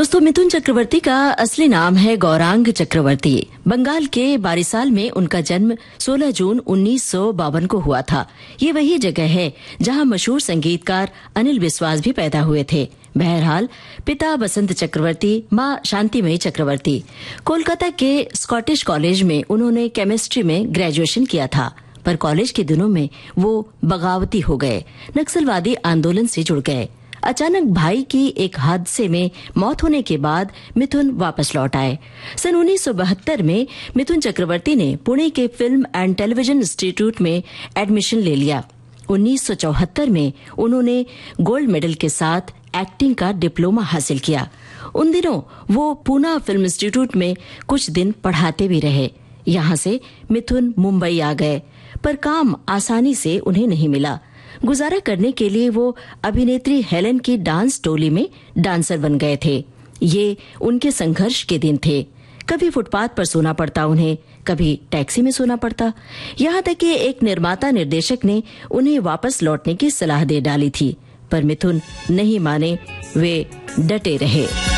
दोस्तों, मिथुन चक्रवर्ती का असली नाम है गौरांग चक्रवर्ती। बंगाल के बारिसाल में उनका जन्म 16 जून 1952 को हुआ था। ये वही जगह है जहां मशहूर संगीतकार अनिल विश्वास भी पैदा हुए थे। बहरहाल, पिता बसंत चक्रवर्ती, मां शांतिमयी चक्रवर्ती। कोलकाता के स्कॉटिश कॉलेज में उन्होंने केमिस्ट्री में ग्रेजुएशन किया था, पर कॉलेज के दिनों में वो बगावती हो गए, नक्सलवादी आंदोलन से जुड़ गए। अचानक भाई की एक हादसे में मौत होने के बाद मिथुन वापस लौट आए। सन 1972 में मिथुन चक्रवर्ती ने पुणे के फिल्म एंड टेलीविजन इंस्टीट्यूट में एडमिशन ले लिया। 1974 में उन्होंने गोल्ड मेडल के साथ एक्टिंग का डिप्लोमा हासिल किया। उन दिनों वो पूना फिल्म इंस्टीट्यूट में कुछ दिन पढ़ाते भी रहे। यहाँ से मिथुन मुंबई आ गए, पर काम आसानी से उन्हें नहीं मिला। गुजारा करने के लिए वो अभिनेत्री हेलेन की डांस टोली में डांसर बन गए थे। ये उनके संघर्ष के दिन थे। कभी फुटपाथ पर सोना पड़ता उन्हें, कभी टैक्सी में सोना पड़ता। यहाँ तक कि एक निर्माता निर्देशक ने उन्हें वापस लौटने की सलाह दे डाली थी, पर मिथुन नहीं माने, वे डटे रहे।